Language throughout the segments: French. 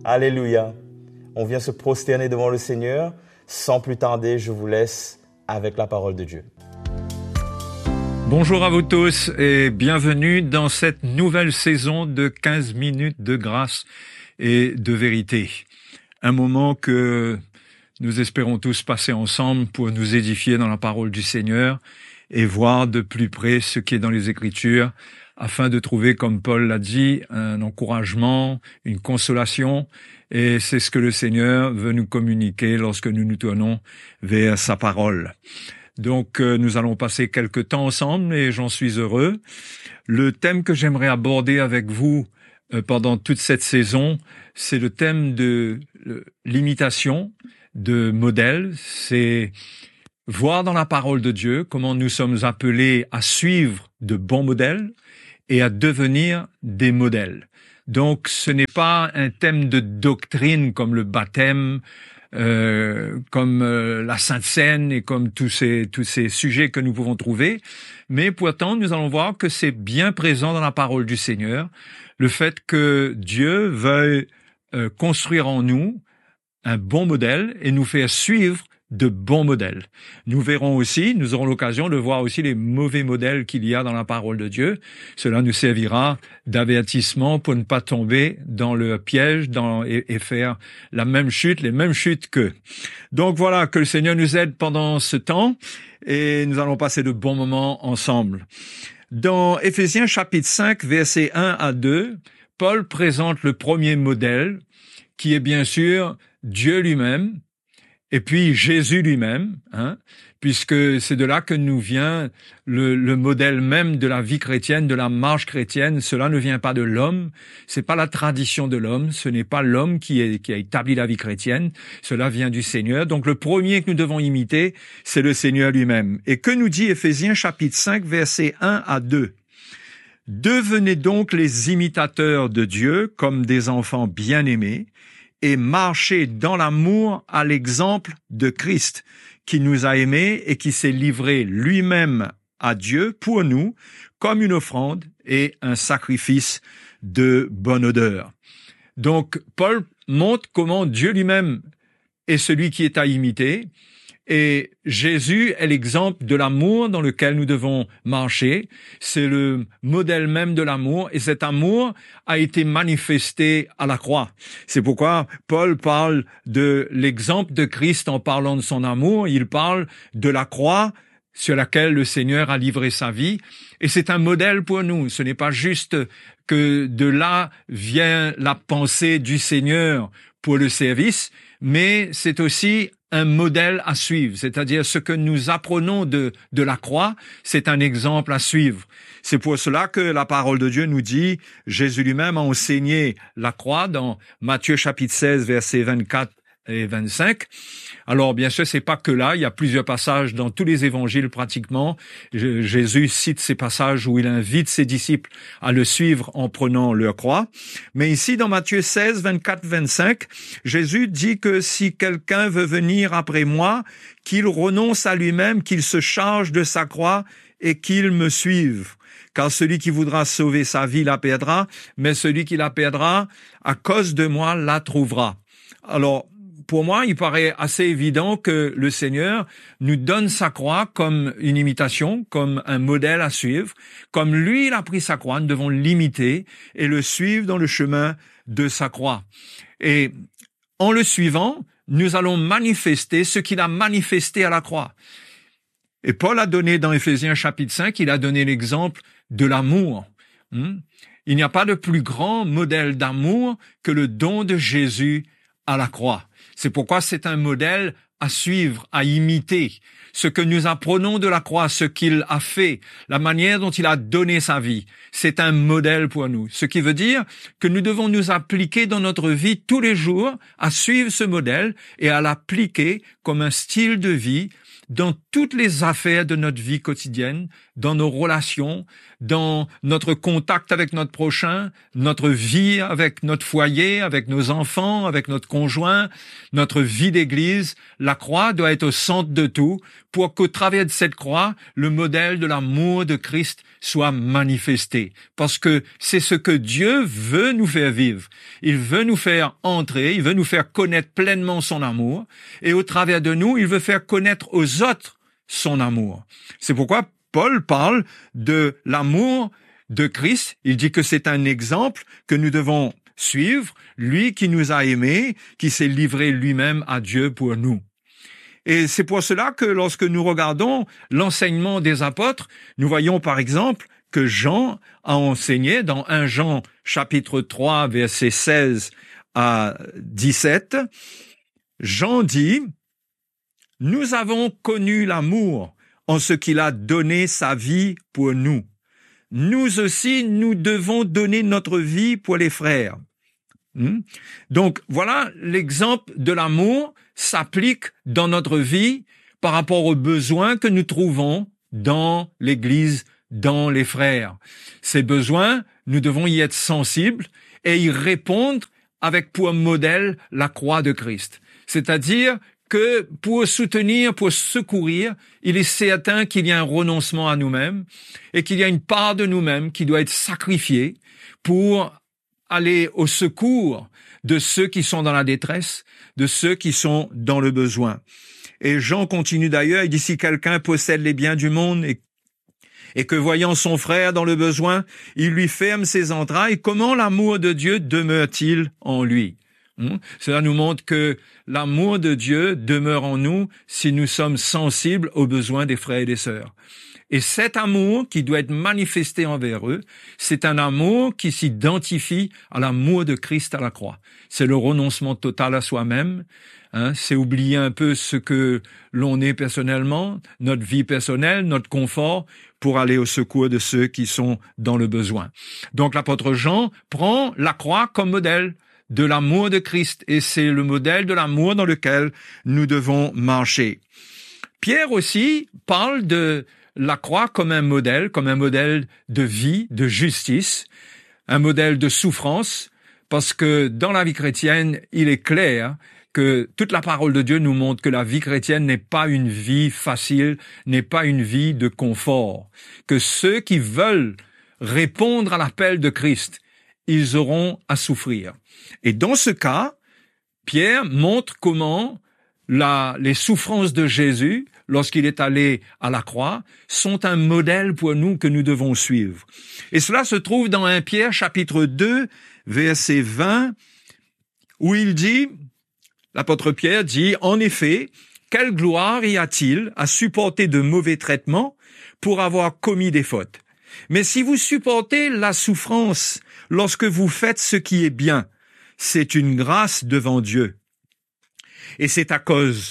Alléluia. On vient se prosterner devant le Seigneur. Sans plus tarder, je vous laisse avec la parole de Dieu. Bonjour à vous tous et bienvenue dans cette nouvelle saison de 15 minutes de grâce et de vérité. Un moment que nous espérons tous passer ensemble pour nous édifier dans la parole du Seigneur et voir de plus près ce qui est dans les Écritures, afin de trouver, comme Paul l'a dit, un encouragement, une consolation. Et c'est ce que le Seigneur veut nous communiquer lorsque nous nous tournons vers sa parole. Donc, nous allons passer quelques temps ensemble et j'en suis heureux. Le thème que j'aimerais aborder avec vous pendant toute cette saison, c'est le thème de l'imitation de modèles. C'est voir dans la parole de Dieu comment nous sommes appelés à suivre de bons modèles et à devenir des modèles. Donc, ce n'est pas un thème de doctrine comme le baptême, comme la Sainte Seine et comme tous ces sujets que nous pouvons trouver, mais pourtant nous allons voir que c'est bien présent dans la parole du Seigneur, le fait que Dieu veuille construire en nous un bon modèle et nous faire suivre de bons modèles. Nous verrons aussi, nous aurons l'occasion de voir aussi les mauvais modèles qu'il y a dans la parole de Dieu. Cela nous servira d'avertissement pour ne pas tomber dans le piège et faire les mêmes chutes qu'eux. Donc voilà, que le Seigneur nous aide pendant ce temps et nous allons passer de bons moments ensemble. Dans Éphésiens chapitre 5, versets 1 à 2, Paul présente le premier modèle qui est bien sûr Dieu lui-même, et puis Jésus lui-même, puisque c'est de là que nous vient le modèle même de la vie chrétienne, de la marche chrétienne. Cela ne vient pas de l'homme, c'est pas la tradition de l'homme, ce n'est pas l'homme qui a établi la vie chrétienne, cela vient du Seigneur. Donc le premier que nous devons imiter, c'est le Seigneur lui-même. Et que nous dit Éphésiens chapitre 5, versets 1 à 2? Devenez donc les imitateurs de Dieu comme des enfants bien-aimés, et marcher dans l'amour à l'exemple de Christ, qui nous a aimés et qui s'est livré lui-même à Dieu pour nous, comme une offrande et un sacrifice de bonne odeur. Donc, Paul montre comment Dieu lui-même est celui qui est à imiter, et Jésus est l'exemple de l'amour dans lequel nous devons marcher. C'est le modèle même de l'amour, et cet amour a été manifesté à la croix. C'est pourquoi Paul parle de l'exemple de Christ en parlant de son amour. Il parle de la croix sur laquelle le Seigneur a livré sa vie, et c'est un modèle pour nous. Ce n'est pas juste que de là vient la pensée du Seigneur pour le service, mais c'est aussi un modèle à suivre, c'est-à-dire ce que nous apprenons de la croix, c'est un exemple à suivre. C'est pour cela que la parole de Dieu nous dit, Jésus lui-même a enseigné la croix dans Matthieu chapitre 16, versets 24 et 25. Alors, bien sûr, c'est pas que là. Il y a plusieurs passages dans tous les évangiles, pratiquement. Jésus cite ces passages où il invite ses disciples à le suivre en prenant leur croix. Mais ici, dans Matthieu 16, 24, 25, Jésus dit que si quelqu'un veut venir après moi, qu'il renonce à lui-même, qu'il se charge de sa croix et qu'il me suive. Car celui qui voudra sauver sa vie la perdra, mais celui qui la perdra, à cause de moi, la trouvera. Alors, pour moi, il paraît assez évident que le Seigneur nous donne sa croix comme une imitation, comme un modèle à suivre. Comme lui, il a pris sa croix, nous devons l'imiter et le suivre dans le chemin de sa croix. Et en le suivant, nous allons manifester ce qu'il a manifesté à la croix. Et Paul a donné dans Éphésiens chapitre 5, il a donné l'exemple de l'amour. Il n'y a pas de plus grand modèle d'amour que le don de Jésus à la croix. C'est pourquoi c'est un modèle à suivre, à imiter. Ce que nous apprenons de la croix, ce qu'il a fait, la manière dont il a donné sa vie, c'est un modèle pour nous. Ce qui veut dire que nous devons nous appliquer dans notre vie tous les jours à suivre ce modèle et à l'appliquer comme un style de vie dans toutes les affaires de notre vie quotidienne, dans nos relations, dans notre contact avec notre prochain, notre vie avec notre foyer, avec nos enfants, avec notre conjoint, notre vie d'église. La La croix doit être au centre de tout pour qu'au travers de cette croix, le modèle de l'amour de Christ soit manifesté. Parce que c'est ce que Dieu veut nous faire vivre. Il veut nous faire entrer, il veut nous faire connaître pleinement son amour. Et au travers de nous, il veut faire connaître aux autres son amour. C'est pourquoi Paul parle de l'amour de Christ. Il dit que c'est un exemple que nous devons suivre, lui qui nous a aimés, qui s'est livré lui-même à Dieu pour nous. Et c'est pour cela que lorsque nous regardons l'enseignement des apôtres, nous voyons par exemple que Jean a enseigné dans 1 Jean chapitre 3 versets 16 à 17. Jean dit « Nous avons connu l'amour en ce qu'il a donné sa vie pour nous. Nous aussi, nous devons donner notre vie pour les frères. » Donc, voilà, l'exemple de l'amour s'applique dans notre vie par rapport aux besoins que nous trouvons dans l'Église, dans les frères. Ces besoins, nous devons y être sensibles et y répondre avec pour modèle la croix de Christ. C'est-à-dire que pour soutenir, pour secourir, il est certain qu'il y a un renoncement à nous-mêmes et qu'il y a une part de nous-mêmes qui doit être sacrifiée pour aller au secours de ceux qui sont dans la détresse, de ceux qui sont dans le besoin. Et Jean continue d'ailleurs, il dit, si quelqu'un possède les biens du monde et que voyant son frère dans le besoin, il lui ferme ses entrailles, comment l'amour de Dieu demeure-t-il en lui? Cela nous montre que l'amour de Dieu demeure en nous si nous sommes sensibles aux besoins des frères et des sœurs. Et cet amour qui doit être manifesté envers eux, c'est un amour qui s'identifie à l'amour de Christ à la croix. C'est le renoncement total à soi-même, c'est oublier un peu ce que l'on est personnellement, notre vie personnelle, notre confort, pour aller au secours de ceux qui sont dans le besoin. Donc l'apôtre Jean prend la croix comme modèle de l'amour de Christ, et c'est le modèle de l'amour dans lequel nous devons marcher. Pierre aussi parle de la croix comme un modèle de vie, de justice, un modèle de souffrance, parce que dans la vie chrétienne, il est clair que toute la parole de Dieu nous montre que la vie chrétienne n'est pas une vie facile, n'est pas une vie de confort, que ceux qui veulent répondre à l'appel de Christ, ils auront à souffrir. Et dans ce cas, Pierre montre comment les souffrances de Jésus, lorsqu'il est allé à la croix, sont un modèle pour nous que nous devons suivre. Et cela se trouve dans 1 Pierre chapitre 2, verset 20, où il dit, l'apôtre Pierre dit, « En effet, quelle gloire y a-t-il à supporter de mauvais traitements pour avoir commis des fautes? Mais si vous supportez la souffrance lorsque vous faites ce qui est bien, c'est une grâce devant Dieu. Et c'est à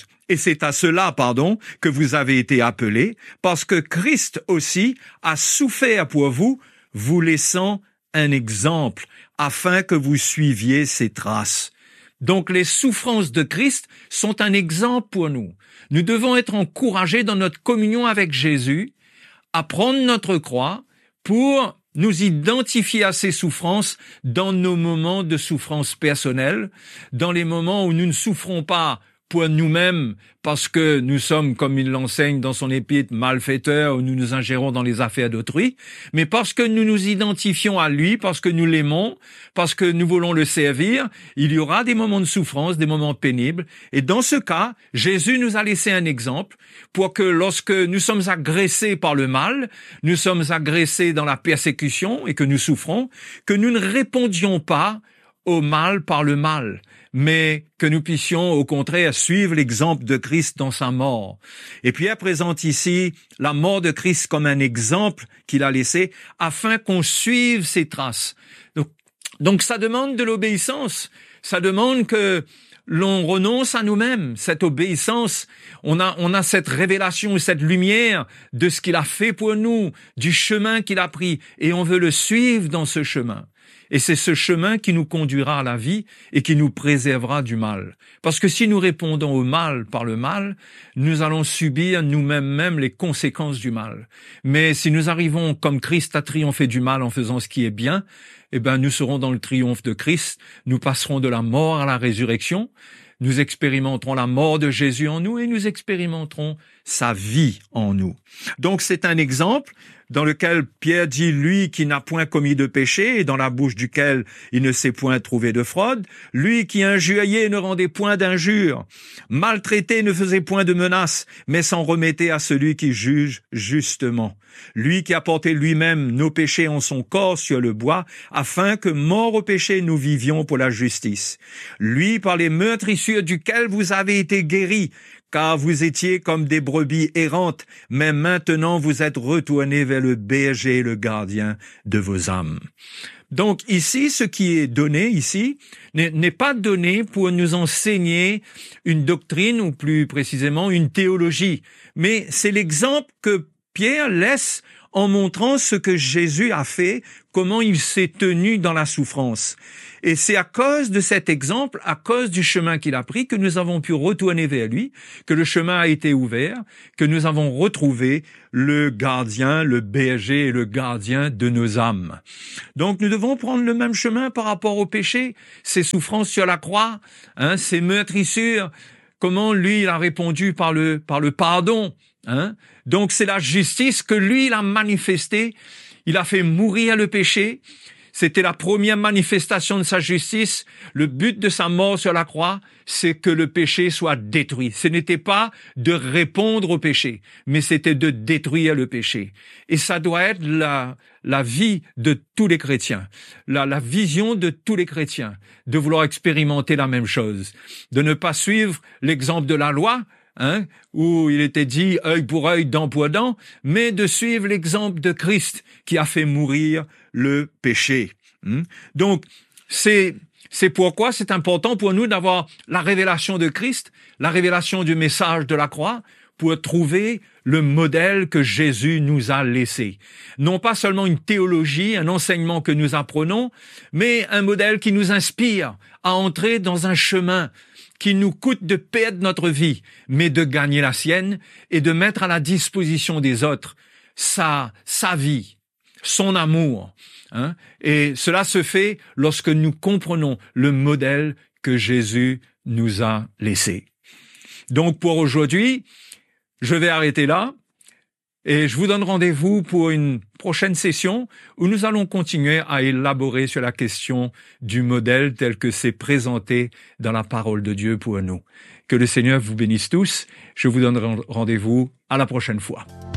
cela, que vous avez été appelés, parce que Christ aussi a souffert pour vous, vous laissant un exemple, afin que vous suiviez ses traces. » Donc les souffrances de Christ sont un exemple pour nous. Nous devons être encouragés dans notre communion avec Jésus à prendre notre croix pour nous identifier à ces souffrances dans nos moments de souffrance personnelle, dans les moments où nous ne souffrons pas pour nous-mêmes, parce que nous sommes, comme il l'enseigne dans son épître, malfaiteurs, où nous nous ingérons dans les affaires d'autrui, mais parce que nous nous identifions à lui, parce que nous l'aimons, parce que nous voulons le servir, il y aura des moments de souffrance, des moments pénibles, et dans ce cas, Jésus nous a laissé un exemple pour que lorsque nous sommes agressés par le mal, nous sommes agressés dans la persécution et que nous souffrons, que nous ne répondions pas au mal par le mal, mais que nous puissions au contraire suivre l'exemple de Christ dans sa mort. Et Pierre présente ici la mort de Christ comme un exemple qu'il a laissé afin qu'on suive ses traces. Donc ça demande de l'obéissance, ça demande que l'on renonce à nous-mêmes. Cette obéissance, on a cette révélation et cette lumière de ce qu'il a fait pour nous, du chemin qu'il a pris, et on veut le suivre dans ce chemin. Et c'est ce chemin qui nous conduira à la vie et qui nous préservera du mal. Parce que si nous répondons au mal par le mal, nous allons subir nous-mêmes les conséquences du mal. Mais si nous arrivons comme Christ à triompher du mal en faisant ce qui est bien, nous serons dans le triomphe de Christ, nous passerons de la mort à la résurrection, nous expérimenterons la mort de Jésus en nous et nous expérimenterons sa vie en nous. Donc c'est un exemple dans lequel Pierre dit, lui qui n'a point commis de péché et dans la bouche duquel il ne s'est point trouvé de fraude, lui qui injuriait ne rendait point d'injures, maltraité ne faisait point de menaces, mais s'en remettait à celui qui juge justement. Lui qui a porté lui-même nos péchés en son corps sur le bois, afin que, morts au péché, nous vivions pour la justice. Lui par les meurtrissures duquel vous avez été guéris, car vous étiez comme des brebis errantes, mais maintenant vous êtes retournés vers le berger, le gardien de vos âmes. Donc ici, ce qui est donné ici n'est pas donné pour nous enseigner une doctrine ou plus précisément une théologie, mais c'est l'exemple que Pierre laisse en montrant ce que Jésus a fait, comment il s'est tenu dans la souffrance. Et c'est à cause de cet exemple, à cause du chemin qu'il a pris, que nous avons pu retourner vers lui, que le chemin a été ouvert, que nous avons retrouvé le gardien, le berger et le gardien de nos âmes. Donc nous devons prendre le même chemin par rapport au péché, ses souffrances sur la croix, ses meurtrissures, comment lui il a répondu par le pardon. Donc c'est la justice que lui il a manifestée, il a fait mourir le péché. C'était la première manifestation de sa justice. Le but de sa mort sur la croix, c'est que le péché soit détruit. Ce n'était pas de répondre au péché, mais c'était de détruire le péché. Et ça doit être la vie de tous les chrétiens, la vision de tous les chrétiens, de vouloir expérimenter la même chose, de ne pas suivre l'exemple de la loi, où il était dit œil pour œil, dent pour dent, mais de suivre l'exemple de Christ qui a fait mourir le péché. Donc, c'est pourquoi c'est important pour nous d'avoir la révélation de Christ, la révélation du message de la croix, pour trouver le modèle que Jésus nous a laissé. Non pas seulement une théologie, un enseignement que nous apprenons, mais un modèle qui nous inspire à entrer dans un chemin qui nous coûte de perdre notre vie, mais de gagner la sienne et de mettre à la disposition des autres sa vie, son amour. Et cela se fait lorsque nous comprenons le modèle que Jésus nous a laissé. Donc pour aujourd'hui, je vais arrêter là et je vous donne rendez-vous pour une prochaine session où nous allons continuer à élaborer sur la question du modèle tel que c'est présenté dans la parole de Dieu pour nous. Que le Seigneur vous bénisse tous. Je vous donne rendez-vous à la prochaine fois.